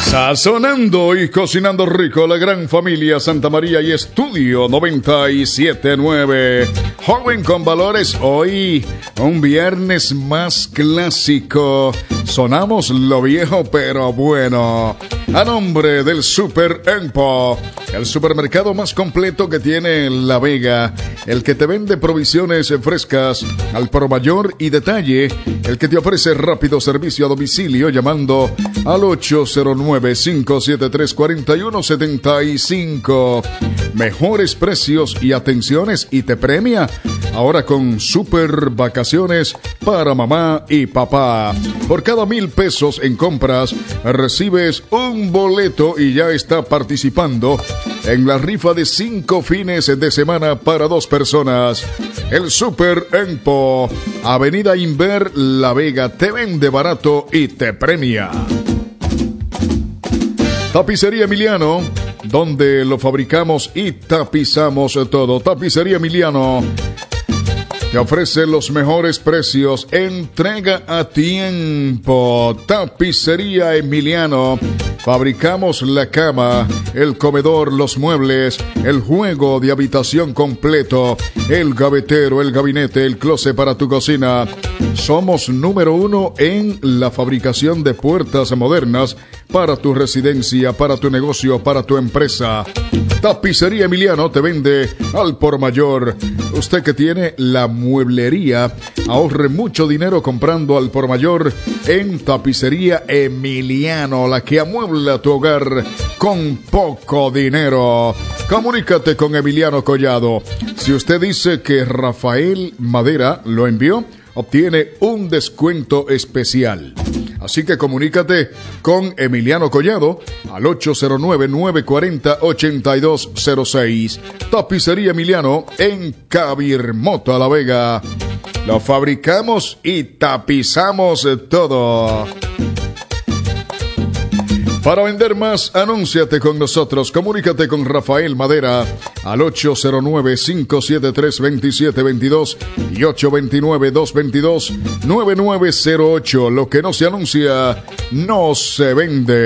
Sazonando y cocinando rico, la gran familia Santa María y Estudio 97.9. Joven con valores, hoy un viernes más clásico. Sonamos lo viejo pero bueno. A nombre del Super Empo, el supermercado más completo que tiene La Vega, el que te vende provisiones frescas al por mayor y detalle, el que te ofrece rápido servicio a domicilio llamando al 809-573-4175. Mejores precios y atenciones y te premia ahora con super vacaciones para mamá y papá. Por cada 1,000 pesos en compras recibes un boleto y ya está participando en la rifa de 5 fines de semana para 2 personas. El Super Empo, Avenida Inver, La Vega, te vende barato y te premia. Tapicería Emiliano, donde lo fabricamos y tapizamos todo. Tapicería Emiliano te ofrece los mejores precios, entrega a tiempo. Tapicería Emiliano, fabricamos la cama, el comedor, los muebles, el juego de habitación completo, el gavetero, el gabinete, el closet para tu cocina. Somos número 1 en la fabricación de puertas modernas para tu residencia, para tu negocio, para tu empresa. Tapicería Emiliano te vende al por mayor. Usted que tiene la mueblería, ahorre mucho dinero comprando al por mayor en Tapicería Emiliano, la que amuebla tu hogar con poco dinero. Comunícate con Emiliano Collado. Si usted dice que Rafael Madera lo envió, obtiene un descuento especial. Así que comunícate con Emiliano Collado al 809-940-8206. Tapicería Emiliano en Cabirmoto, La Vega. Lo fabricamos y tapizamos todo. Para vender más, anúnciate con nosotros. Comunícate con Rafael Madera al 809-573-2722 y 829-222-9908. Lo que no se anuncia, no se vende.